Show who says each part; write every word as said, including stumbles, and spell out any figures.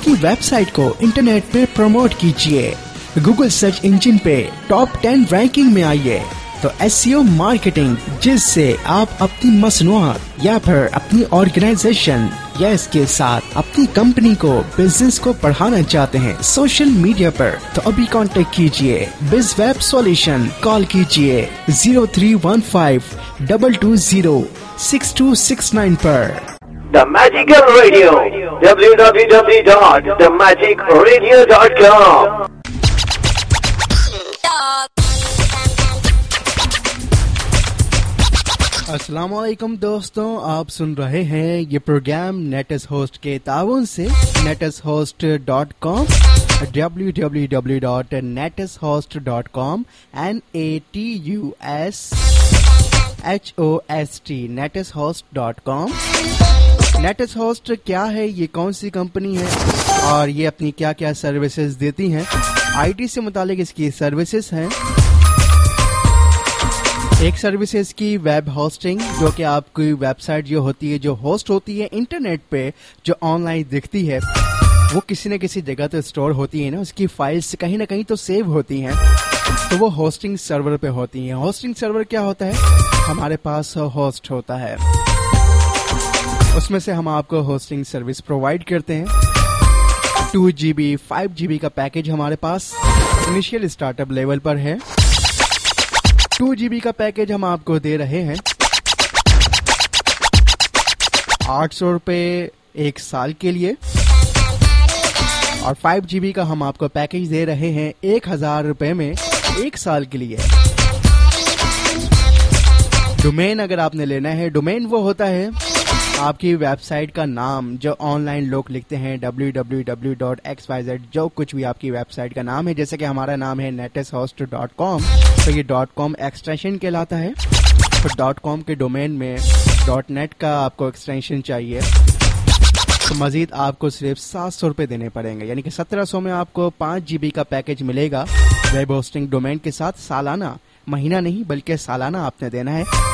Speaker 1: अपनी वेबसाइट को इंटरनेट पे प्रमोट कीजिए, गूगल सर्च इंजन पे टॉप टेन रैंकिंग में आइए। तो एसईओ मार्केटिंग, जिससे आप अपनी मसनूआत या फिर अपनी ऑर्गेनाइजेशन या इसके साथ अपनी कंपनी को, बिजनेस को बढ़ाना चाहते हैं सोशल मीडिया पर, तो अभी कांटेक्ट कीजिए बिज वेब सॉल्यूशन। कॉल कीजिए zero three one five double two zero six to six nine पर।
Speaker 2: The Magical Radio, w w w dot the magic radio dot com।
Speaker 1: अस्सलाम वालेकुम दोस्तों, आप सुन रहे हैं ये प्रोग्राम नेटस होस्ट के ताउन से nets host dot com, W W W dot nets host dot com, N A T U S H O S T, nets host dot com. Nets host क्या है, ये कौन सी कंपनी है और ये अपनी क्या क्या सर्विसेज देती हैं, आईटी से मुतालिक इसकी सर्विसेज हैं। एक सर्विसेज की वेब होस्टिंग, जो कि आपकी वेबसाइट जो होती है, जो होस्ट होती है इंटरनेट पे, जो ऑनलाइन दिखती है, वो किसी न किसी जगह तो स्टोर होती है ना, उसकी फाइल्स कहीं ना कहीं तो सेव होती हैं, तो वो होस्टिंग सर्वर पे होती हैं। होस्टिंग सर्वर क्या होता है, हमारे पास होस्ट होता है, उसमें से हम आपको होस्टिंग सर्विस प्रोवाइड करते हैं। To G B five G B का पैकेज हमारे पास इनिशियल स्टार्टअप लेवल पर है। टू जी बी का पैकेज हम आपको दे रहे हैं आठ सौ रुपये एक साल के लिए, और फाइव जी बी का हम आपको पैकेज दे रहे हैं एक हजार रुपये में एक साल के लिए। डोमेन अगर आपने लेना है, डोमेन वो होता है आपकी वेबसाइट का नाम, जो ऑनलाइन लोग लिखते हैं W W W dot x Y Z, जो कुछ भी आपकी वेबसाइट का नाम है। जैसे कि हमारा नाम है नेटस होस्ट डॉट कॉम, तो ये डॉट कॉम एक्सटेंशन कहलाता है। तो डॉट कॉम के डोमेन में डॉट नेट का आपको एक्सटेंशन चाहिए, तो मजीद आपको सिर्फ सात सौ रुपये देने पड़ेंगे, यानी कि सत्रह सौ में आपको पाँच जी बी का पैकेज मिलेगा वेब होस्टिंग डोमेन के साथ। सालाना, महीना नहीं बल्कि सालाना आपने देना है।